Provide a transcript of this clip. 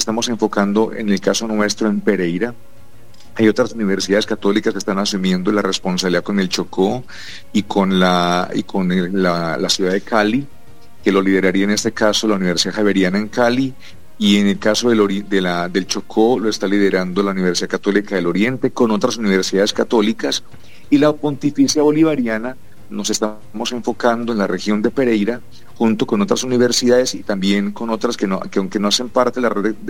estamos enfocando en el caso nuestro en Pereira. Hay otras universidades católicas que están asumiendo la responsabilidad con el Chocó y con la ciudad de Cali, que lo lideraría en este caso la Universidad Javeriana en Cali, y en el caso del Chocó lo está liderando la Universidad Católica del Oriente con otras universidades católicas, y la Pontificia Bolivariana nos estamos enfocando en la región de Pereira junto con otras universidades y también con otras que aunque no hacen parte de la red